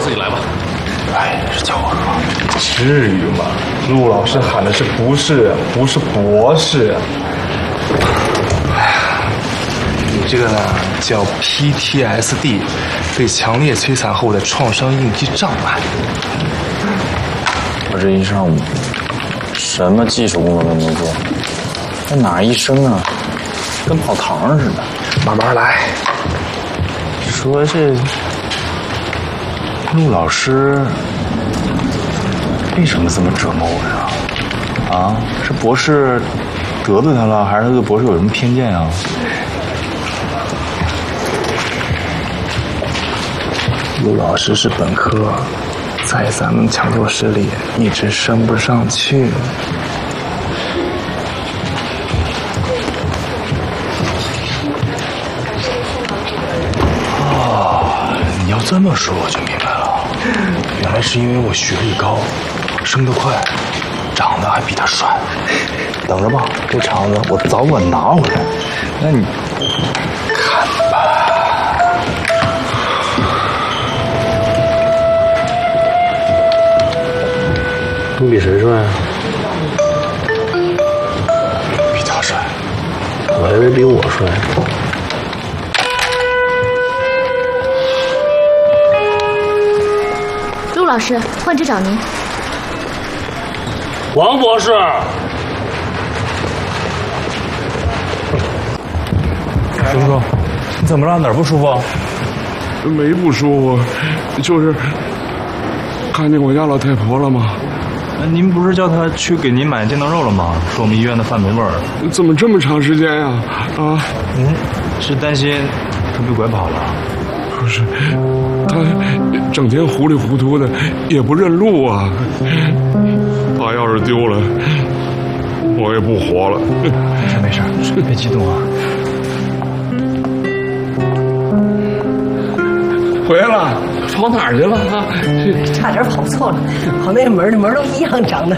自己来吧。 哎，是叫我是吧？至于吗？陆老师喊的是不是博士？你这个呢叫 PTSD， 被强烈摧残后的创伤应激障碍。 我这一上午什么技术工作都没做，这哪医生啊，跟跑堂似的。 慢慢来。 说这陆老师为什么这么折磨我呀？啊，是博士得罪他了，还是他对博士有什么偏见啊？ 陆老师是本科，在咱们抢救室里一直升不上去。你要这么说我就明白了，原来是因为我学历高，升得快，长得还比他帅。等着吧，这厂子我早晚拿回来。 那你看吧。 你比谁帅啊？ 比他帅。 我还以为比我帅。 陆老师，患者找您。 王博士， 叔叔，你怎么了？哪儿不舒服？ 没不舒服，就是看见我家老太婆了吗？ 您不是叫他去给您买电灯肉了吗？说我们医院的饭没味儿。 怎么这么长时间呀？啊， 是担心他被拐跑了？ 不是，他整天糊里糊涂的，也不认路啊。他要是丢了，我也不活了。 没事，别激动啊。 回来了，跑哪儿去了啊？ 差点跑错了，跑那门，那门都一样长的。